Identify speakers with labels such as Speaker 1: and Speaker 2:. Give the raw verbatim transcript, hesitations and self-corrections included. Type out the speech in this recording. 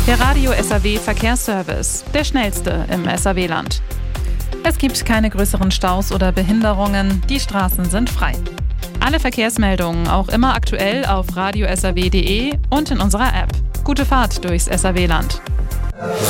Speaker 1: Der Radio S A W Verkehrsservice, der schnellste im S A W-Land. Es gibt keine größeren Staus oder Behinderungen, die Straßen sind frei. Alle Verkehrsmeldungen auch immer aktuell auf radio s a w punkt d e und in unserer App. Gute Fahrt durchs S A W-Land.